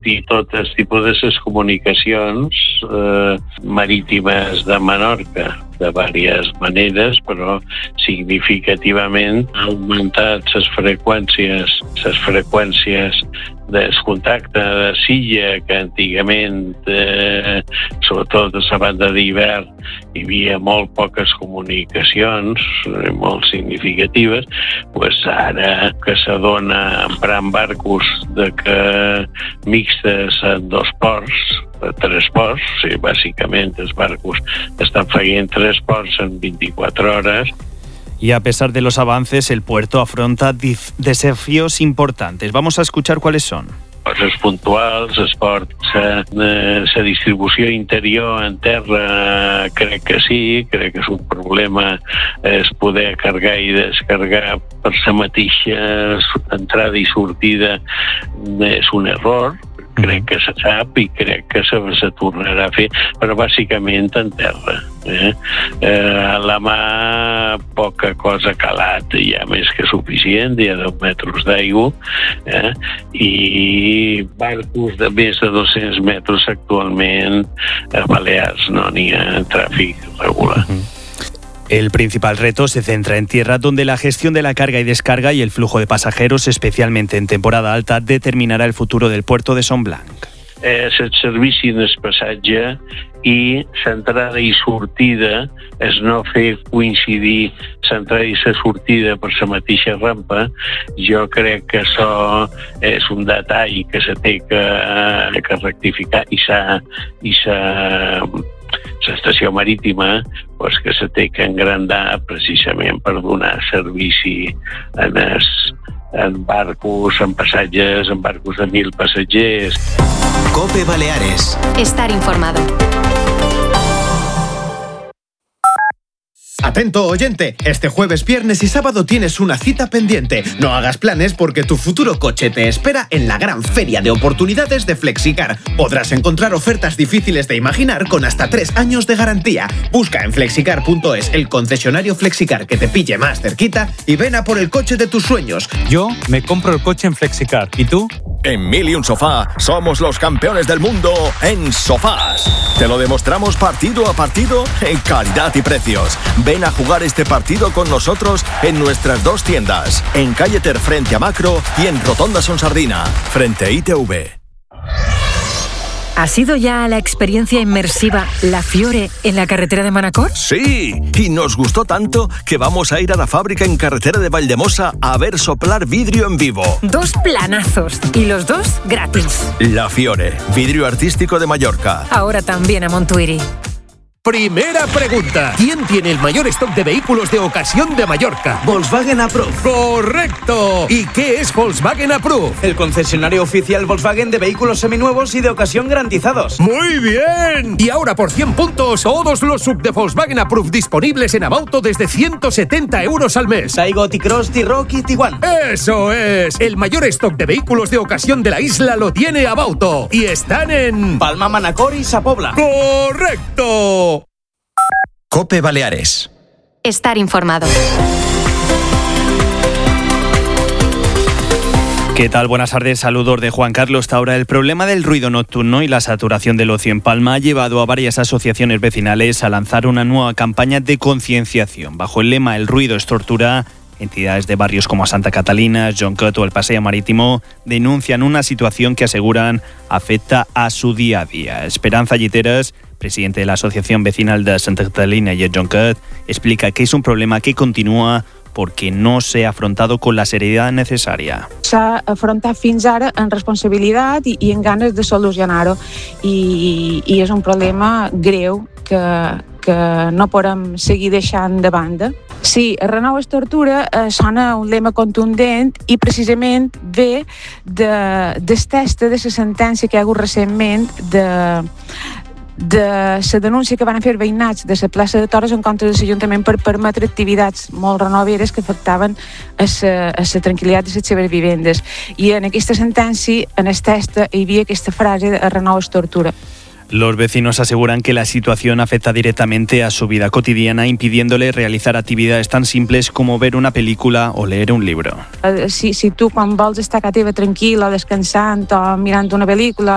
i tot el tipus de les comunicacions marítimes de Menorca, de diverses maneres, però significativament ha augmentat les freqüències del contacte de Silla, que antigament, sobretot a la banda d'hivern, hi havia molt poques comunicacions, molt significatives, doncs ara que s'adona emprant barcos mixtes en 2 ports, 3 ports, sí, bàsicament els barcos estan fent 3 ports en 24 horas. Y a pesar de los avances, el puerto afronta desafíos importantes. Vamos a escuchar cuáles son. Coses puntuals, la distribució interior en terra crec que sí, crec que és un problema és poder carregar i descarregar per la mateixa entrada i sortida és un error. Crec que se sap i crec que se tornarà a fer, però bàsicament en terra. A la mà poca cosa ha calat, ja més que suficient, hi ha 10 metres d'aigua, i barcos de més de 200 metres actualment a Balears no n'hi ha tràfic regular. El principal reto se centra en tierra, donde la gestión de la carga y descarga y el flujo de pasajeros, especialmente en temporada alta, determinará el futuro del puerto de Son Blanc. El servici en el passatge i l'entrada i sortida és no fer coincidir l'entrada i la sortida per la mateixa rampa. Jo crec que això és un detall que se té que rectificar i l'estació marítima que se té que engrandar precisament per donar servici en barcos, en passatges, en barcos de 1.000 passatgers. COPE Baleares. Estar informado. Atento oyente, este jueves, viernes y sábado tienes una cita pendiente. No hagas planes porque tu futuro coche te espera en la gran feria de oportunidades de Flexicar. Podrás encontrar ofertas difíciles de imaginar con hasta 3 años de garantía. Busca en flexicar.es el concesionario Flexicar que te pille más cerquita y ven a por el coche de tus sueños. Yo me compro el coche en Flexicar. ¿Y tú? En 1001 Sofá somos los campeones del mundo en sofás. Te lo demostramos partido a partido en calidad y precios. Ven a jugar este partido con nosotros en nuestras 2 tiendas, en Calle Ter frente a Macro y en Rotonda Son Sardina, frente a ITV. ¿Ha sido ya la experiencia inmersiva La Fiore en la carretera de Manacor? Sí, y nos gustó tanto que vamos a ir a la fábrica en carretera de Valldemossa a ver soplar vidrio en vivo. 2 planazos y los 2 gratis. La Fiore, vidrio artístico de Mallorca. Ahora también a Montuiri. Primera pregunta. ¿Quién tiene el mayor stock de vehículos de ocasión de Mallorca? Volkswagen Approved. ¡Correcto! ¿Y qué es Volkswagen Approved? El concesionario oficial Volkswagen de vehículos seminuevos y de ocasión garantizados. ¡Muy bien! Y ahora por 100 puntos, todos los sub de Volkswagen Approved disponibles en Abauto desde 170 euros al mes. Taigo, T-Cross, T-Roc y Tiguan. ¡Eso es! El mayor stock de vehículos de ocasión de la isla lo tiene Abauto. Y están en Palma, Manacor y Sa Pobla. ¡Correcto! COPE Baleares. Estar informado. ¿Qué tal? Buenas tardes, saludos de Juan Carlos Taura. El problema del ruido nocturno y la saturación del ocio en Palma ha llevado a varias asociaciones vecinales a lanzar una nueva campaña de concienciación. Bajo el lema El ruido es tortura, entidades de barrios como Santa Catalina, Jonquet o el Paseo Marítimo denuncian una situación que aseguran afecta a su día a día. Esperanza Lliteres, presidente de la Asociación Vecinal de Santa Catalina y el Jonquet, explica que es un problema que continúa porque no se ha afrontado con la seriedad necesaria. S'ha afrontat fins ara en responsabilitat i en ganes de solucionar-ho i és un problema greu que no podem seguir deixant de banda. Sí, el renou és tortura sona un lema contundent i precisament ve del text de la sentència que hi ha hagut recentment de la denúncia que van fer veïnats de la plaça de Toros en contra de l'Ajuntament per permetre activitats molt renoveres que afectaven a la tranquil·litat de les seves vivendes. I en aquesta sentència, en el text, hi havia aquesta frase de renou és tortura. Los vecinos aseguran que la situación afecta directamente a su vida cotidiana, impidiéndole realizar actividades tan simples como ver una película o leer un libro. Si tu quan vols estar a casa teva tranquil o descansant o mirant una pel·lícula